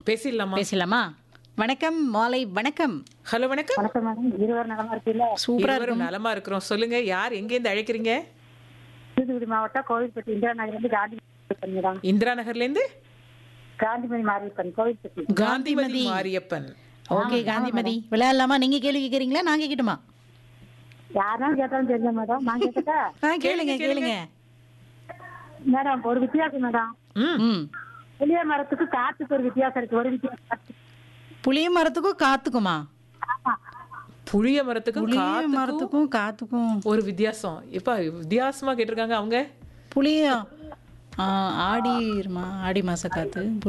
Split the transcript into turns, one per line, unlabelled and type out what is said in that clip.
பேசிடலாமா?
பேசலாமா? வணக்கம், மாலை வணக்கம்.
ஹலோ வணக்கம்.
வணக்கம் மேடம். இருவர் நலமா இருக்கீங்களா?
சூப்பரா
இருவரும்
இருக்கும்.
நலமா இருக்கிறோம். சொல்லுங்க, யார் எங்கேருந்து அழைக்கிறீங்க?
தூத்துக்குடி மாவட்டம் கோவில்பட்டி இந்திரா நகர்லேருந்து காந்திமதி மேடம்.
இந்திரா நகர்லேருந்து
காந்திமதி மாரியப்பன் கோவில்பட்டி.
காந்திமதி மாரியப்பன்.
ஓகே காந்திமதி, விளையாடலாமா? நீங்க கேள்வி கேக்குறீங்களா, நான் கேட்கட்டுமா?
யாருனாலும் கேட்டாலும் தெரிஞ்ச மேடம். நான் கேட்டா
கேளுங்க கேளுங்க.
மேடம் ஒரு வித்தியாசம் மேடம்.
ம்.
ம்.
புளிய மரத்துக்கு காத்துக்கு ஒரு வித்தியாசம் இருக்கு. ஒரு வித்தியாசம்.
புளிய மரத்துக்கும் காத்துக்குமா?
ஆமா.
புளிய மரத்துக்கும்
புளிய
காத்துக்கும்
மரத்துக்கும் காத்துக்கும்
ஒரு வித்தியாசம். இப்ப வித்தியாசமா கேட்டிருக்காங்க அவங்க.
புளிய ஆடி ஆடி மாச காத்து